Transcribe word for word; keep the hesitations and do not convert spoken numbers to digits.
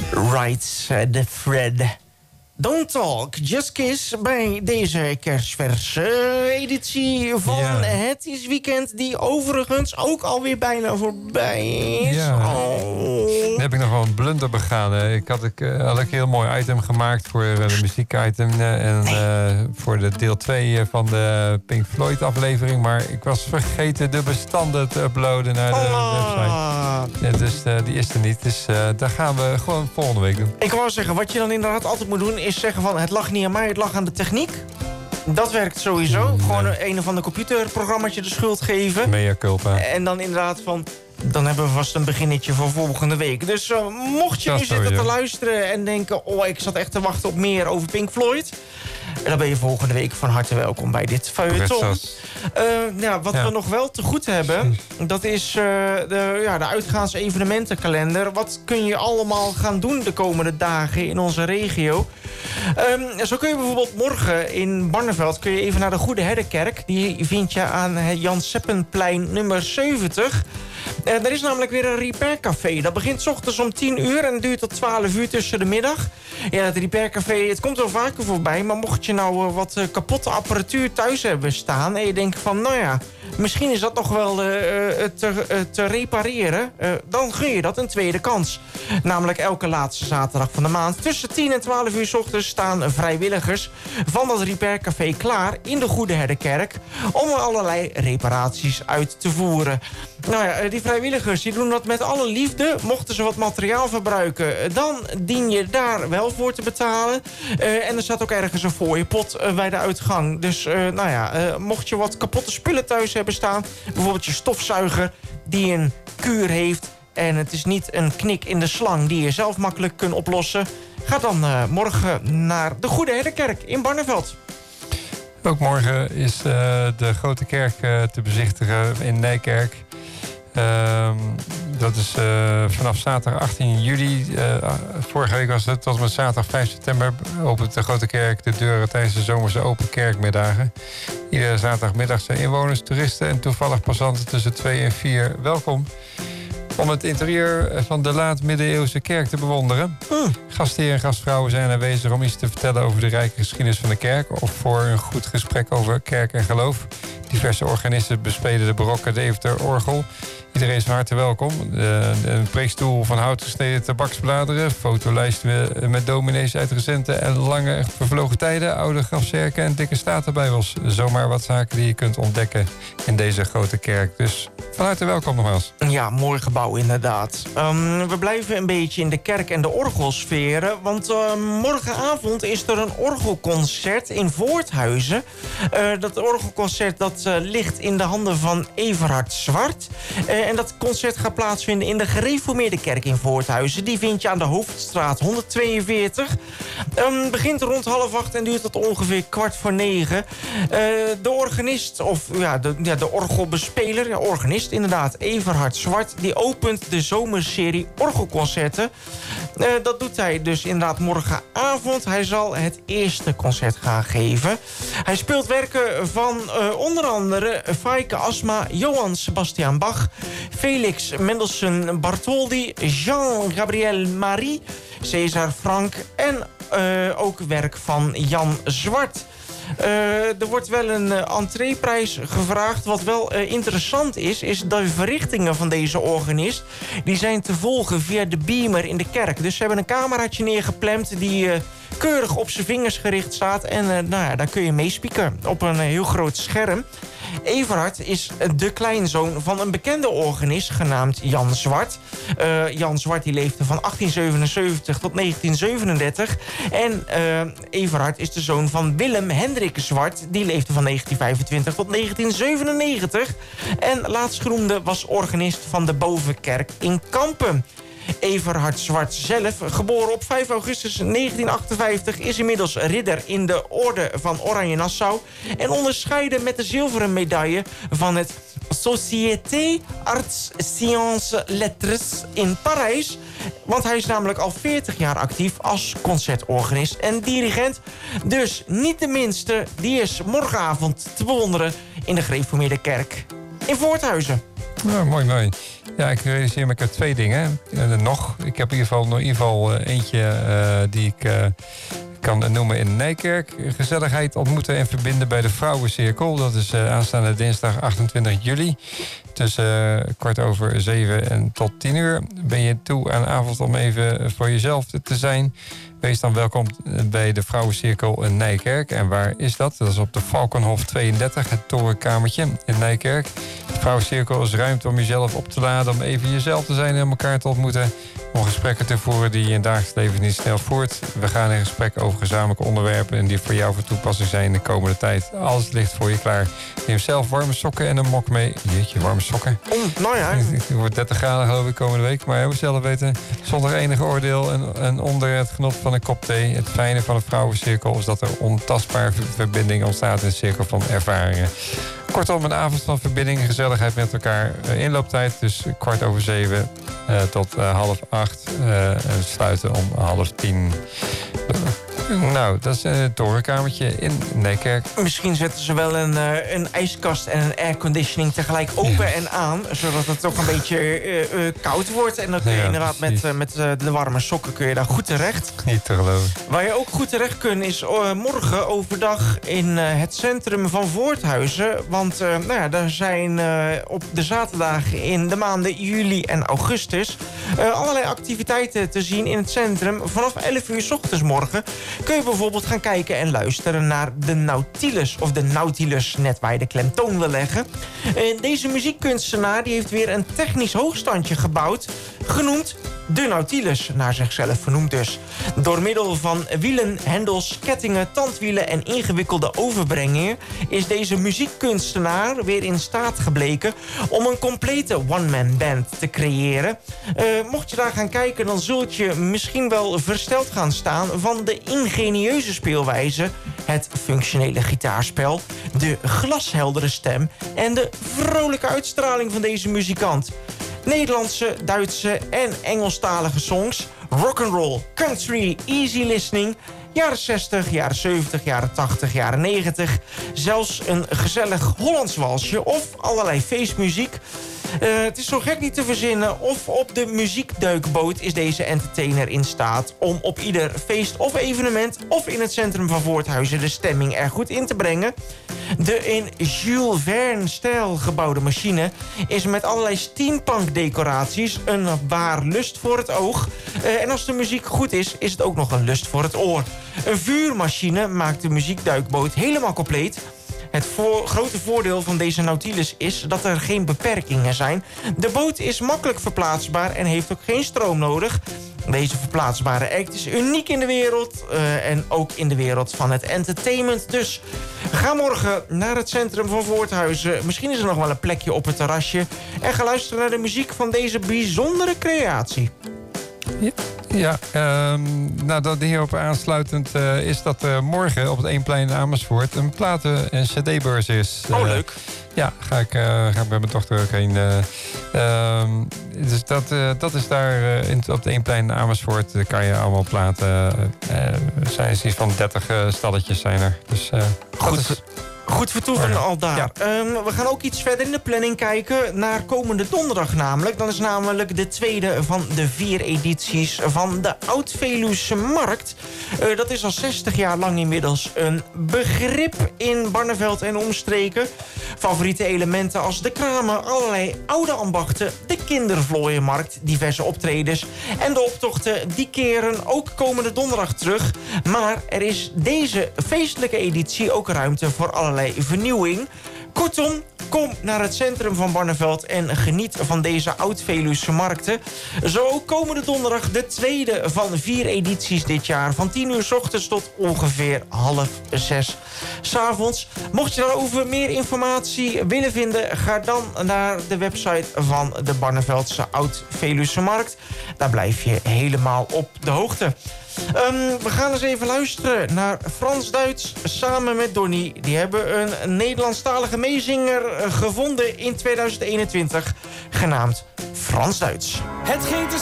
Right, de Fred. Don't Talk, Just Kiss bij deze kerstverse editie van ja. Het is Weekend, die overigens ook alweer bijna voorbij is. Ja. Oh. Dan heb ik nog wel een blunder begaan. Ik had, ik, uh, had een heel mooi item gemaakt voor uh, de muziekitem uh, en uh, voor de deel twee van de Pink Floyd aflevering. Maar ik was vergeten de bestanden te uploaden naar de oh. website. Ja, dus uh, die is er niet. Dus uh, dat gaan we gewoon volgende week doen. Ik wou zeggen, wat je dan inderdaad altijd moet doen is zeggen van het lag niet aan mij, het lag aan de techniek. Dat werkt sowieso. Nee. Gewoon een, een of ander computerprogrammaatje de schuld geven. Mea culpa. En dan inderdaad van, dan hebben we vast een beginnetje voor volgende week. Dus uh, mocht je nu zitten te luisteren en denken, oh, ik zat echt te wachten op meer over Pink Floyd, dan ben je volgende week van harte welkom bij dit feuilleton. Uh, nou, wat ja. we nog wel te goed hebben, dat is uh, de, ja, de uitgaans-evenementenkalender. Wat kun je allemaal gaan doen de komende dagen in onze regio? Um, zo kun je bijvoorbeeld morgen in Barneveld kun je even naar de Goede Herdenkerk. Die vind je aan het Jan Seppenplein nummer zeventig. Uh, er is namelijk weer een Repair Café. Dat begint 's ochtends om tien uur en duurt tot twaalf uur tussen de middag. Ja, het Repair Café, het komt wel vaker voorbij. Maar mocht je nou uh, wat uh, kapotte apparatuur thuis hebben staan en je denkt van, nou ja, misschien is dat nog wel uh, te, uh, te repareren, uh, dan gun je dat een tweede kans. Namelijk elke laatste zaterdag van de maand. Tussen tien en twaalf uur 's ochtends staan vrijwilligers van dat Repair Café klaar in de Goede Herdenkerk om allerlei reparaties uit te voeren. Nou ja, die vrijwilligers die doen dat met alle liefde. Mochten ze wat materiaal verbruiken, dan dien je daar wel voor te betalen. Uh, en er staat ook ergens een fooiepot uh, bij de uitgang. Dus uh, nou ja, uh, mocht je wat kapotte spullen thuis hebben staan, bijvoorbeeld je stofzuiger die een kuur heeft en het is niet een knik in de slang die je zelf makkelijk kunt oplossen, ga dan uh, morgen naar de Goede Herdenkerk in Barneveld. Ook morgen is uh, de Grote Kerk uh, te bezichtigen in Nijkerk. Uh, dat is uh, vanaf zaterdag achttien juli. Uh, vorige week was het tot en met zaterdag vijf september. Opent de Grote Kerk de deuren tijdens de zomerse open kerkmiddagen. Iedere zaterdagmiddag zijn inwoners, toeristen en toevallig passanten tussen twee en vier welkom om het interieur van de laat-middeleeuwse kerk te bewonderen. Mm. Gastheren en gastvrouwen zijn aanwezig om iets te vertellen over de rijke geschiedenis van de kerk of voor een goed gesprek over kerk en geloof. Diverse organisten bespelen de barokke Deventer-orgel. Iedereen is van harte welkom. Een preekstoel van hout gesneden tabaksbladeren. Fotolijst met dominees uit recente en lange vervlogen tijden. Oude grafzerken en dikke statenbijbels. Zomaar wat zaken die je kunt ontdekken in deze grote kerk. Dus van harte welkom nogmaals. Ja, mooi gebouw inderdaad. Um, we blijven een beetje in de kerk- en de orgelsferen. Want uh, morgenavond is er een orgelconcert in Voorthuizen. Uh, dat orgelconcert dat uh, ligt in de handen van Everhard Zwart. Uh, en dat concert gaat plaatsvinden in de Gereformeerde Kerk in Voorthuizen. Die vind je aan de Hoofdstraat honderdtweeënveertig. Um, begint rond half acht en duurt tot ongeveer kwart voor negen. Uh, de organist, of ja, de, ja, de orgelbespeler, ja, organist inderdaad, Everhard Zwart, die opent de zomerserie orgelconcerten. Uh, dat doet hij dus inderdaad morgenavond. Hij zal het eerste concert gaan geven. Hij speelt werken van uh, onder andere Feike Asma, Johann Sebastian Bach, Felix Mendelssohn Bartholdy, Jean-Gabriel Marie, César Franck en uh, ook werk van Jan Zwart. Uh, er wordt wel een uh, entreeprijs gevraagd. Wat wel uh, interessant is, is de verrichtingen van deze organist, die zijn te volgen via de beamer in de kerk. Dus ze hebben een cameraatje neergeplemd die uh, keurig op zijn vingers gericht staat. En uh, nou ja, daar kun je meespieken op een uh, heel groot scherm. Everhard is de kleinzoon van een bekende organist genaamd Jan Zwart. Uh, Jan Zwart die leefde van achttien zevenenzeventig tot negentien zevenendertig. En uh, Everhard is de zoon van Willem Hendrik Zwart. Die leefde van negentien vijfentwintig tot negentien zevenennegentig. En laatstgenoemde was organist van de Bovenkerk in Kampen. Everhard Zwart zelf, geboren op vijf augustus negentien achtenvijftig... is inmiddels ridder in de Orde van Oranje-Nassau en onderscheiden met de zilveren medaille van het Société Arts Sciences Lettres in Parijs. Want hij is namelijk al veertig jaar actief als concertorganist en dirigent. Dus niet de minste, die is morgenavond te bewonderen in de Gereformeerde Kerk in Voorthuizen. Nou, mooi, mooi. Ja, ik realiseer me, ik heb twee dingen. Uh, nog. Ik heb in ieder geval, in ieder geval uh, eentje uh, die ik uh, kan noemen in Nijkerk. Gezelligheid ontmoeten en verbinden bij de Vrouwencirkel. Dat is uh, aanstaande dinsdag achtentwintig juli. Tussen uh, kwart over zeven en tot tien uur. Ben je toe aan de avond om even voor jezelf te zijn. Wees dan welkom bij de Vrouwencirkel in Nijkerk. En waar is dat? Dat is op de Valkenhof tweeëndertig, het torenkamertje in Nijkerk. De Vrouwencirkel is ruimte om jezelf op te laden, om even jezelf te zijn en elkaar te ontmoeten. Om gesprekken te voeren die je in het dagelijks leven niet snel voert. We gaan in gesprek over gezamenlijke onderwerpen en die voor jou van toepassing zijn de komende tijd. Alles ligt voor je klaar. Neem zelf warme sokken en een mok mee. Jeetje, warme sokken. Oh, nou ja. Het wordt dertig graden geloof ik komende week. Maar we zelf weten, zonder enige oordeel en, en onder het genot van een kop thee. Het fijne van een vrouwencirkel is dat er ontastbare verbinding ontstaat in een cirkel van ervaringen. Kortom, een avond van verbinding en gezelligheid met elkaar. Uh, inlooptijd dus kwart over zeven uh, tot uh, half acht. Uh, en sluiten om half tien. Uh, nou, dat is een torenkamertje in Nijkerk. Misschien zetten ze wel een, uh, een ijskast en een airconditioning tegelijk open ja. en aan. Zodat het toch een beetje uh, uh, koud wordt. En dan kun je ja, inderdaad met, uh, met uh, de warme sokken kun je daar goed terecht. Niet te geloven. Waar je ook goed terecht kunt is uh, morgen overdag in uh, het centrum van Voorthuizen. Want uh, nou ja, daar zijn uh, op de zaterdagen in de maanden juli en augustus uh, allerlei activiteiten te zien in het centrum. Vanaf elf uur 's ochtends morgen kun je bijvoorbeeld gaan kijken en luisteren naar de Nautilus. Of de Nautilus, net waar je de klemtoon wil leggen. Uh, deze muziekkunstenaar die heeft weer een technisch hoogstandje gebouwd, genoemd de Nautilus, naar zichzelf vernoemd dus. Door middel van wielen, hendels, kettingen, tandwielen en ingewikkelde overbrengingen is deze muziekkunstenaar weer in staat gebleken om een complete one-man band te creëren. Uh, mocht je daar gaan kijken, dan zult je misschien wel versteld gaan staan van de ingenieuze speelwijze, het functionele gitaarspel, de glasheldere stem en de vrolijke uitstraling van deze muzikant. Nederlandse, Duitse en Engelstalige songs, rock'n'roll, country, easy listening, jaren zestig, jaren zeventig, jaren tachtig, jaren negentig. Zelfs een gezellig Hollands walsje of allerlei feestmuziek. Uh, het is zo gek niet te verzinnen of op de muziekduikboot is deze entertainer in staat om op ieder feest of evenement of in het centrum van Voorthuizen de stemming er goed in te brengen. De in Jules Verne-stijl gebouwde machine is met allerlei steampunk decoraties een waar lust voor het oog. Uh, en als de muziek goed is, is het ook nog een lust voor het oor. Een vuurmachine maakt de muziekduikboot helemaal compleet. Het voor, grote voordeel van deze Nautilus is dat er geen beperkingen zijn. De boot is makkelijk verplaatsbaar en heeft ook geen stroom nodig. Deze verplaatsbare act is uniek in de wereld uh, en ook in de wereld van het entertainment. Dus ga morgen naar het centrum van Voorthuizen. Misschien is er nog wel een plekje op het terrasje. En ga luisteren naar de muziek van deze bijzondere creatie. Ja, ja um, nou dat hierop aansluitend uh, is dat uh, morgen op het Eemplein in Amersfoort een platen- en cd-beurs is. Oh, uh, leuk. Ja, ga ik, uh, ga ik met mijn dochter ook heen. Uh, um, dus dat, uh, dat is daar uh, in, op het Eemplein in Amersfoort. Daar kan je allemaal platen. Uh, er zijn iets van dertig uh, stalletjes zijn er. Dus uh, goed. Dat is, Goed vertoeven al daar. Ja. Um, we gaan ook iets verder in de planning kijken naar komende donderdag namelijk. Dan is namelijk de tweede van de vier edities van de Oud-Veluwse Markt. Uh, dat is al zestig jaar lang inmiddels een begrip in Barneveld en omstreken. Favoriete elementen als de kramen, allerlei oude ambachten, de kindervlooienmarkt, diverse optredens en de optochten, die keren ook komende donderdag terug. Maar er is deze feestelijke editie ook ruimte voor allerlei vernieuwing. Kortom, kom naar het centrum van Barneveld en geniet van deze Oud-Veluwse markten. Zo komende donderdag de tweede van vier edities dit jaar. Van tien uur 's ochtends tot ongeveer half zes 's avonds. Mocht je daarover meer informatie willen vinden, ga dan naar de website van de Barneveldse Oud-Veluwse markt. Daar blijf je helemaal op de hoogte. Um, we gaan eens even luisteren naar Frans-Duits samen met Donnie. Die hebben een Nederlandstalige meezinger gevonden in tweeduizend eenentwintig, genaamd Frans-Duits. Het ging te